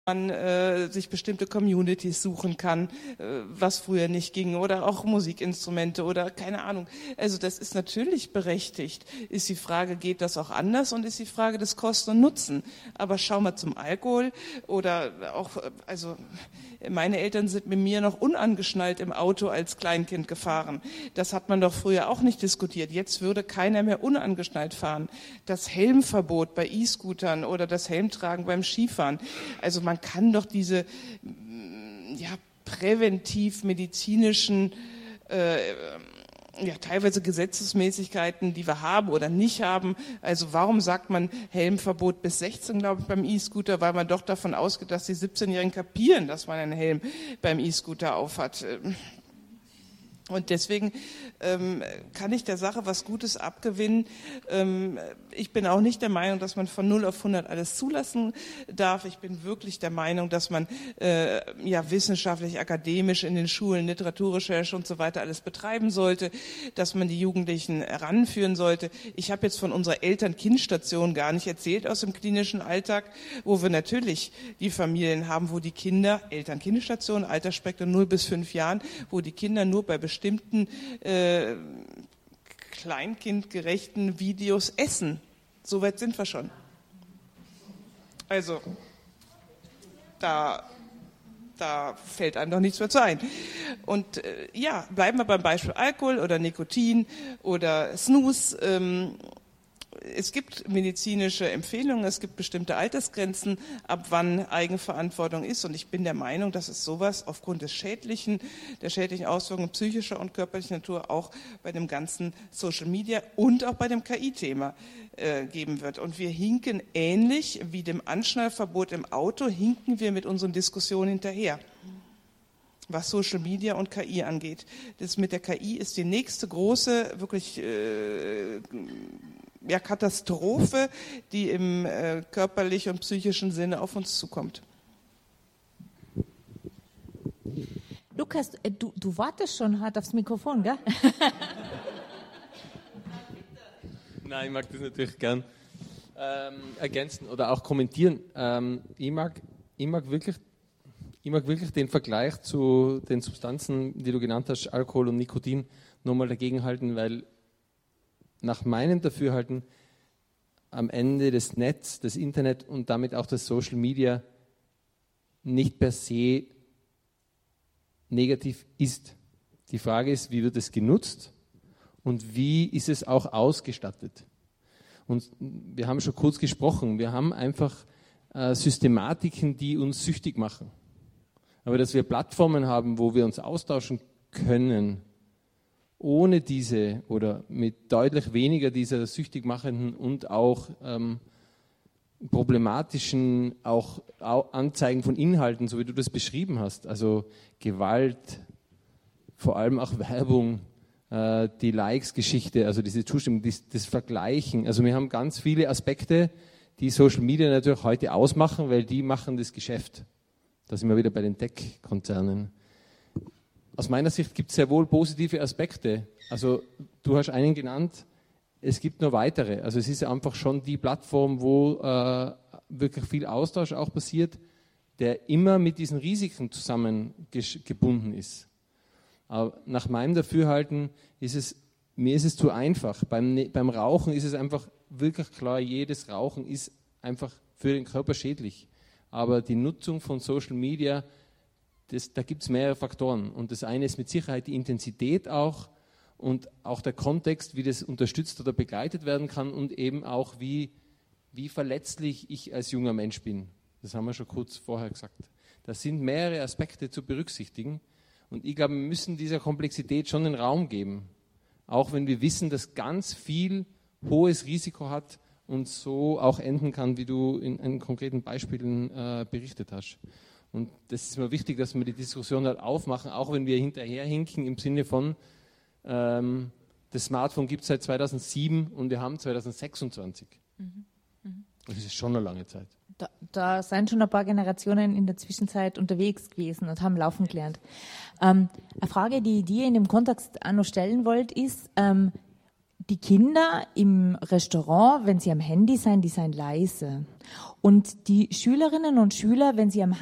man sich bestimmte Communities suchen kann, was früher nicht ging, oder auch Musikinstrumente oder keine Ahnung. Also das ist natürlich berechtigt. Ist die Frage, geht das auch anders, und ist die Frage des Kosten und Nutzen. Aber schau mal zum Alkohol oder auch, also meine Eltern sind mit mir noch unangeschnallt im Auto als Kleinkind gefahren. Das hat man doch früher auch nicht diskutiert. Jetzt würde keiner mehr unangeschnallt fahren. Das Helmverbot bei E-Scootern oder das Helmtragen beim Skifahren. Also man kann doch diese präventiv-medizinischen teilweise Gesetzesmäßigkeiten, die wir haben oder nicht haben. Also warum sagt man Helmverbot bis 16, glaube ich, beim E-Scooter? Weil man doch davon ausgeht, dass die 17-Jährigen kapieren, dass man einen Helm beim E-Scooter aufhat. Und deswegen kann ich der Sache was Gutes abgewinnen. Ich bin auch nicht der Meinung, dass man von 0 auf 100 alles zulassen darf. Ich bin wirklich der Meinung, dass man wissenschaftlich, akademisch in den Schulen, Literaturrecherche und so weiter alles betreiben sollte, dass man die Jugendlichen heranführen sollte. Ich habe jetzt von unserer Eltern-Kind-Station gar nicht erzählt aus dem klinischen Alltag, wo wir natürlich die Familien haben, wo die Kinder, Eltern-Kind-Station, Altersspektrum 0 bis 5 Jahren, wo die Kinder nur bei bestimmten kleinkindgerechten Videos essen. So weit sind wir schon. Also, da fällt einem doch nichts mehr zu ein. Und bleiben wir beim Beispiel Alkohol oder Nikotin oder Snus. Es gibt medizinische Empfehlungen, es gibt bestimmte Altersgrenzen, ab wann Eigenverantwortung ist. Und ich bin der Meinung, dass es sowas aufgrund der schädlichen Auswirkungen psychischer und körperlicher Natur auch bei dem ganzen Social Media und auch bei dem KI-Thema geben wird. Und wir hinken ähnlich wie dem Anschnallverbot im Auto, hinken wir mit unseren Diskussionen hinterher, was Social Media und KI angeht. Das mit der KI ist die nächste große, wirklich Katastrophe, die im körperlichen und psychischen Sinne auf uns zukommt. Lukas, du wartest schon hart aufs Mikrofon, gell? Nein, ich mag das natürlich gern ergänzen oder auch kommentieren. Ich mag wirklich den Vergleich zu den Substanzen, die du genannt hast, Alkohol und Nikotin, nochmal dagegenhalten, weil nach meinem Dafürhalten am Ende das Netz, das Internet und damit auch das Social Media nicht per se negativ ist. Die Frage ist, wie wird es genutzt und wie ist es auch ausgestattet? Und wir haben schon kurz gesprochen, wir haben einfach Systematiken, die uns süchtig machen. Aber dass wir Plattformen haben, wo wir uns austauschen können, ohne diese oder mit deutlich weniger dieser süchtig machenden und auch problematischen auch Anzeigen von Inhalten, so wie du das beschrieben hast, also Gewalt, vor allem auch Werbung, die Likes-Geschichte, also diese Zustimmung, das Vergleichen. Also wir haben ganz viele Aspekte, die Social Media natürlich heute ausmachen, weil die machen das Geschäft. Da sind wir wieder bei den Tech-Konzernen. Aus meiner Sicht gibt es sehr wohl positive Aspekte. Also du hast einen genannt, es gibt noch weitere. Also es ist einfach schon die Plattform, wo wirklich viel Austausch auch passiert, der immer mit diesen Risiken zusammengebunden ist. Aber nach meinem Dafürhalten mir ist es zu einfach. Beim Rauchen ist es einfach wirklich klar, jedes Rauchen ist einfach für den Körper schädlich. Aber die Nutzung von Social Media, da gibt es mehrere Faktoren. Und das eine ist mit Sicherheit die Intensität auch und auch der Kontext, wie das unterstützt oder begleitet werden kann und eben auch, wie verletzlich ich als junger Mensch bin. Das haben wir schon kurz vorher gesagt. Das sind mehrere Aspekte zu berücksichtigen. Und ich glaube, wir müssen dieser Komplexität schon den Raum geben. Auch wenn wir wissen, dass ganz viel hohes Risiko hat und so auch enden kann, wie du in konkreten Beispielen berichtet hast. Und das ist mir wichtig, dass wir die Diskussion halt aufmachen, auch wenn wir hinterherhinken im Sinne von, das Smartphone gibt es seit 2007 und wir haben 2026. Das ist schon eine lange Zeit. Da sind schon ein paar Generationen in der Zwischenzeit unterwegs gewesen und haben laufen gelernt. Eine Frage, die ich dir in dem Kontext auch noch stellen wollte, ist, Die Kinder im Restaurant, wenn sie am Handy sind, die sind leise. Und die Schülerinnen und Schüler, wenn sie am